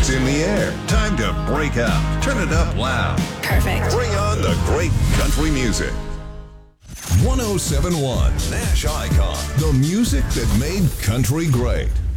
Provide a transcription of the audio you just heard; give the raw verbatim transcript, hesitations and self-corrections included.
It's in the air. Time to break out. Turn it up loud. Perfect. Bring on the great country music. one oh seven point one Nash Icon. The music that made country great.